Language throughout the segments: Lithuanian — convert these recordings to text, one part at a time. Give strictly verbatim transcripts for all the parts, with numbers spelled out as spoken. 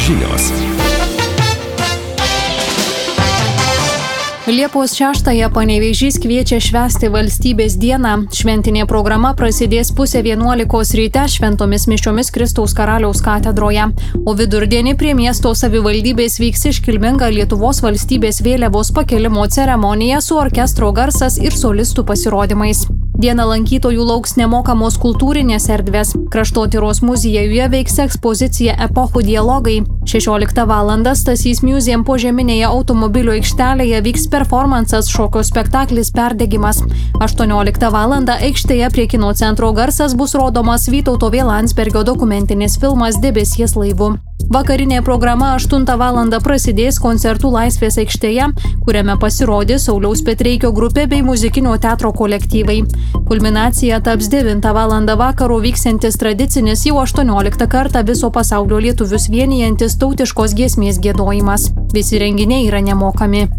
žinios. Liepos šeštąją Panevėžys kviečia švęsti Valstybės dieną. Šventinė programa prasidės pusę vienuolikos ryte šventomis mišiomis Kristaus Karaliaus katedroje, o vidurdienį prie miesto savivaldybės vyks iškilminga Lietuvos valstybės vėliavos pakėlimo ceremonija su orkestro garsas ir solistų pasirodymais. Dieną lankytojų lauks nemokamos kultūrinės erdvės. Kraštotyros muziejuje veiks ekspozicija Epochų dialogai. šešioliktą valandą Stasys Museum požeminėje automobilių aikštelėje vyks performansas šokio spektaklis Perdegimas. aštuonioliktą valandą aikštėje prie kino centro garsas bus rodomas Vytauto V. Landsbergio dokumentinis filmas Debesies laivu. Vakarinė programa aštuntą valandą prasidės koncertų Laisvės aikštėje, kuriame pasirodys Sauliaus Petreikio grupė bei muzikinio teatro kolektyvai. Kulminacija taps devintą valandą vakaro vyksiantis tradicinis jau aštuonioliktą kartą viso pasaulio lietuvius vienijantis tautiškos giesmės giedojimas. Visi renginiai yra nemokami.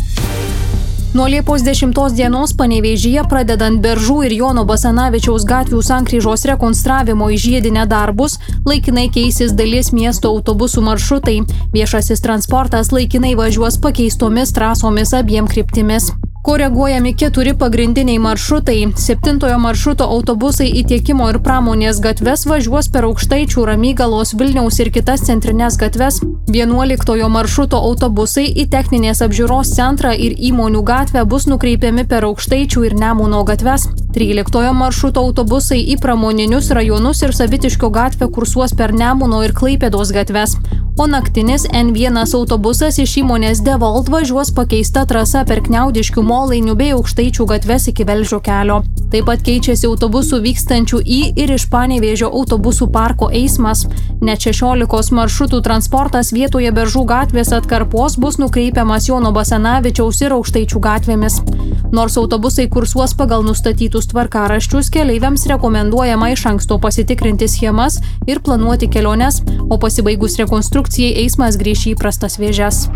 Nuo Liepos dešimtos dienos Panevėžyje pradedant Beržų ir Jono Basanavičiaus gatvių sankryžos rekonstravimo į žiedinę darbus, laikinai keisis dalies miesto autobusų maršrutai. Viešasis transportas laikinai važiuos pakeistomis trasomis abiem kryptimis. Koreguojami keturi pagrindiniai maršrutai. Septintojo maršruto autobusai į Tiekimo ir Pramonės gatves važiuos per Aukštaičių, Ramygalos, Vilniaus ir kitas centrinės gatves. Vienuoliktojo maršruto autobusai į Techninės apžiūros centrą ir Įmonių gatvę bus nukreipiami per Aukštaičių ir Nemuno gatves. Tryliktojo maršruto autobusai į Pramoninius rajonus ir Savitiškio gatvę kursuos per Nemuno ir Klaipėdos gatves. O naktinis N vienas autobusas iš įmonės Devolt važiuos pakeista trasa per Kniaudiškių, Molainių bei Aukštaičių gatves iki Velžio kelio. Taip pat keičiasi autobusų vykstančių į ir iš Panevėžio autobusų parko eismas. Net šešiolikos maršrutų transportas vietoje Beržų gatvės atkarpos bus nukreipiamas Jono Basanavičiaus ir Aukštaičių gatvėmis. Nors autobusai kursuos pagal nustatytus tvarkaraščius, keleiviams rekomenduojama iš anksto pasitikrinti schemas ir planuoti keliones, o pasibaigus rekonstrukcijai eismas grįš į įprastas vėžes.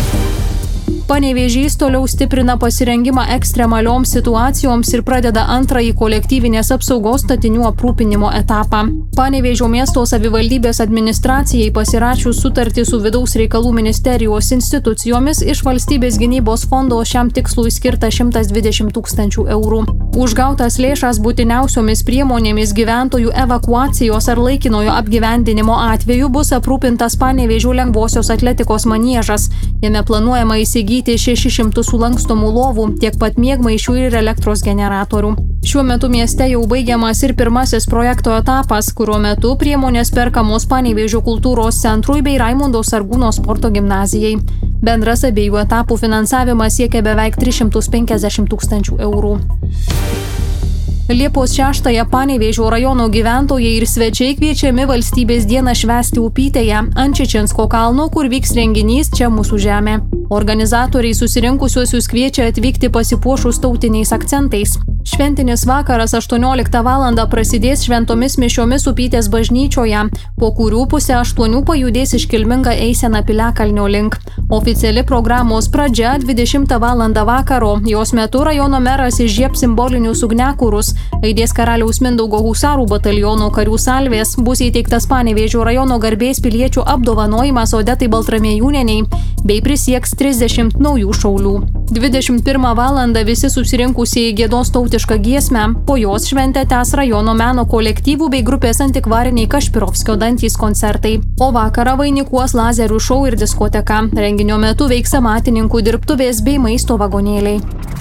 Panevėžys toliau stiprina pasirengimą ekstremalioms situacijoms ir pradeda antrąjį kolektyvinės apsaugos statinių aprūpinimo etapą. Panevėžio miesto savivaldybės administracijai pasirašius sutartį su Vidaus reikalų ministerijos institucijomis iš Valstybės gynybos fondo šiam tikslui skirta šimtas dvidešimt tūkstančių eurų. Už gautas lėšas būtiniausiomis priemonėmis gyventojų evakuacijos ar laikinojo apgyvendinimo atveju bus aprūpintas Panevėžio lengvosios atletikos maniežas. Jame planuojama įsigyti šešis šimtus sulankstomų lovų, tiek pat miegmaišių ir elektros generatorių. Šiuo metu mieste jau baigiamas ir pirmasis projekto etapas, kurio metu priemonės perkamos Panevėžio kultūros centrui bei Raimundo Sargūno sporto gimnazijai. Bendras abiejų etapų finansavimas siekia beveik tris šimtus penkiasdešimt tūkstančių eurų. Liepos šeštąją Panevėžio rajono gyventojai ir svečiai kviečiami Valstybės dieną švęsti Upytėje ant Čečinsko kalno, kur vyks renginys Čia mūsų žemė. Organizatoriai susirinkusiuosius kviečia atvykti pasipuošus tautiniais akcentais. Šventinis vakaras aštuonioliktą valandą prasidės šventomis mišiomis Upytės bažnyčioje, po kurių pusę aštuonių pajudės iškilminga eisena Piliakalnio link. Oficiali programos pradžia dvidešimtą valandą vakaro. Jos metu rajono meras įžiebs simbolinius ugniakurus, aidės Karaliaus Mindaugo husarų bataliono karių salvės, bus įteiktas Panevėžio rajono garbės piliečių apdovanojimas Odetai Baltramiejūnienei bei prisieks trisdešimt naujų šaulių. dvidešimt pirmą valandą visi susirinkusieji giedos tautišką giesmę, po jos šventę tęs rajono meno kolektyvų bei grupės antikvariniai Kašpirovskio dantys koncertai. O vakarą vainikuos lazerių šou ir diskoteka. Renginio metu veiks amatininkų dirbtuvės bei maisto vagonėliai.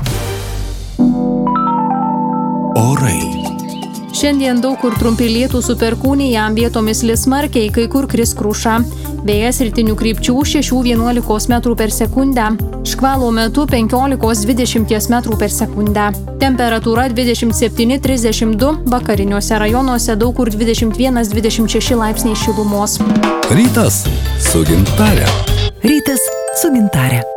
Orai. Šiandien daug kur trumpi lietūs su perkūnija, vietomis lis smarkiai, kai kur kris kruša. Vėjas rytinių krypčių šešių vienuolikos metrų per sekundę. Škvalo metu penkiolikos dvidešimt metrų per sekundę. Temperatūra dvidešimt septyni trisdešimt du, vakariniuose rajonuose daug kur dvidešimt vienas dvidešimt šeši laipsniai šilumos. Rytas su Gintare. Rytas su Gintare.